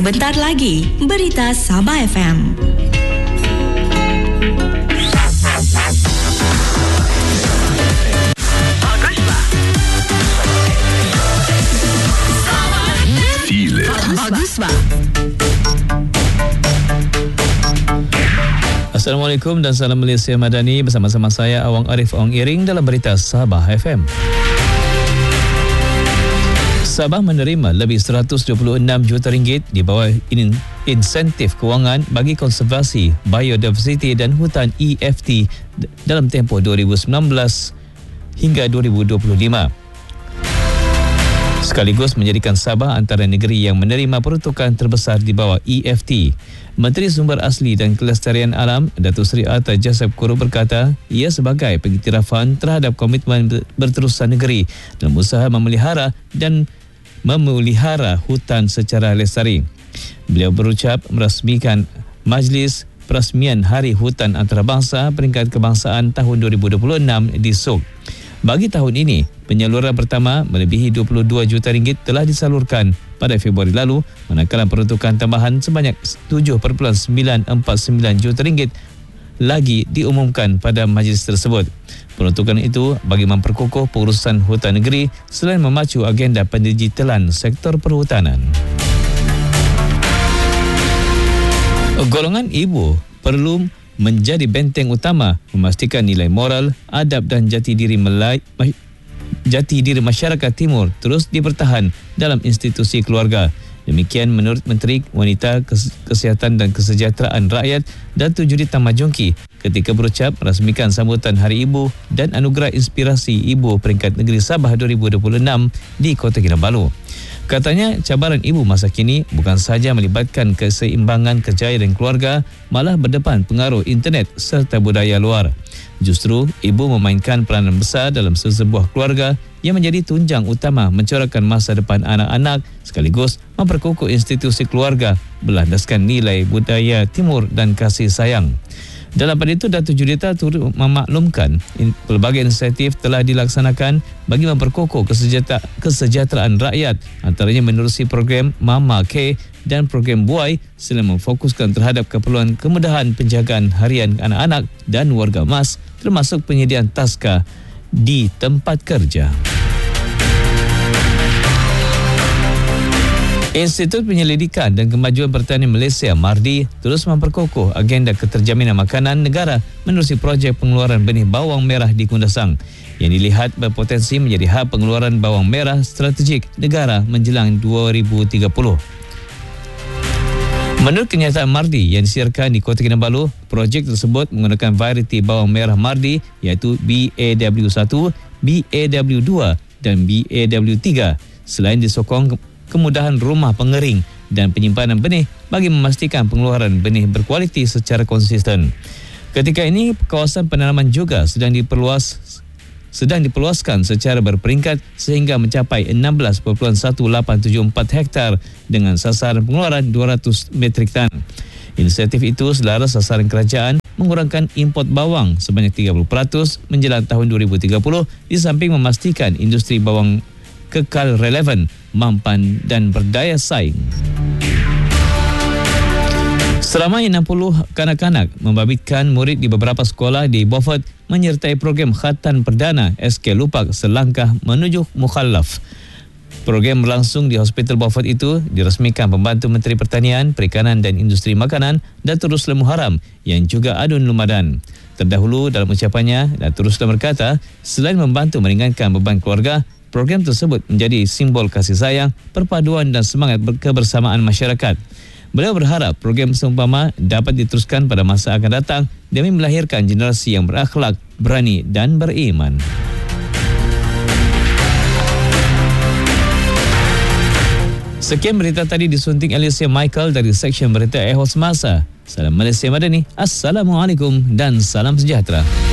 Sebentar lagi, Berita Sabah FM. Baguslah. Assalamualaikum dan salam Malaysia Madani, bersama-sama saya Awang Arif Ong Iring dalam Berita Sabah FM. Sabah menerima lebih 126 juta ringgit di bawah insentif kewangan bagi konservasi, biodiversiti dan hutan EFT dalam tempoh 2019 hingga 2025. Sekaligus menjadikan Sabah antara negeri yang menerima peruntukan terbesar di bawah EFT. Menteri Sumber Asli dan Kelestarian Alam, Datuk Seri Atta Jasab Koro berkata, ia sebagai pengiktirafan terhadap komitmen berterusan negeri dalam usaha memelihara hutan secara lestari. Beliau berucap merasmikan Majlis Perasmian Hari Hutan Antarabangsa Peringkat Kebangsaan tahun 2026 di Sok. Bagi tahun ini, penyaluran pertama melebihi 22 juta ringgit telah disalurkan pada Februari lalu, manakala peruntukan tambahan sebanyak 7.949 juta ringgit lagi diumumkan pada majlis tersebut. Peruntukan itu bagi memperkukuh pengurusan hutan negeri selain memacu agenda pendigitalan sektor perhutanan. Golongan ibu perlu menjadi benteng utama memastikan nilai moral, adab dan jati diri masyarakat timur terus dipertahan dalam institusi keluarga. Demikian menurut Menteri Wanita, Kesihatan dan Kesejahteraan Rakyat Datuk Judy Tamajongki ketika berucap merasmikan sambutan Hari Ibu dan Anugerah Inspirasi Ibu Peringkat Negeri Sabah 2026 di Kota Kinabalu. Katanya, cabaran ibu masa kini bukan sahaja melibatkan keseimbangan kerjaya dan keluarga, malah berdepan pengaruh internet serta budaya luar. Justru, ibu memainkan peranan besar dalam sesebuah keluarga yang menjadi tunjang utama mencorakkan masa depan anak-anak sekaligus memperkukuh institusi keluarga berlandaskan nilai budaya timur dan kasih sayang. Dalam pada itu, Datuk Judita turut memaklumkan pelbagai inisiatif telah dilaksanakan bagi memperkukuh kesejahteraan rakyat, antaranya menerusi program Mama K dan program Buai selain memfokuskan terhadap keperluan kemudahan penjagaan harian anak-anak dan warga emas termasuk penyediaan taska di tempat kerja. Institut Penyelidikan dan Kemajuan Pertanian Malaysia MARDI terus memperkukuh agenda keterjaminan makanan negara menerusi projek pengeluaran benih bawang merah di Kundasang yang dilihat berpotensi menjadi hub pengeluaran bawang merah strategik negara menjelang 2030. Menurut kenyataan MARDI yang disiarkan di Kota Kinabalu, projek tersebut menggunakan varieti bawang merah MARDI iaitu BAW1, BAW2 dan BAW3 selain disokong kemudahan rumah pengering dan penyimpanan benih bagi memastikan pengeluaran benih berkualiti secara konsisten. Ketika ini, kawasan penanaman juga sedang diperluaskan secara berperingkat sehingga mencapai 16.1874 hektar dengan sasaran pengeluaran 200 metrik tan. Inisiatif itu selaras sasaran kerajaan mengurangkan import bawang sebanyak 30% menjelang tahun 2030 di samping memastikan industri bawang kekal relevan, mampan dan berdaya saing. Seramai 60 kanak-kanak membabitkan murid di beberapa sekolah di Beaufort menyertai program Khatan Perdana SK Lupak selangkah menuju mukhallaf. Program berlangsung di Hospital Beaufort itu dirasmikan Pembantu Menteri Pertanian, Perikanan dan Industri Makanan Datuk Ruslan Muharram yang juga Adun Lumadan. Terdahulu dalam ucapannya, Datuk Ruslan berkata, selain membantu meringankan beban keluarga, program tersebut menjadi simbol kasih sayang, perpaduan dan semangat kebersamaan masyarakat. Beliau berharap program seumpama dapat diteruskan pada masa akan datang demi melahirkan generasi yang berakhlak, berani dan beriman. Sekian berita tadi disunting Alicia Michael dari Seksyen Berita Eho Semasa. Salam Malaysia Madani. Assalamualaikum dan salam sejahtera.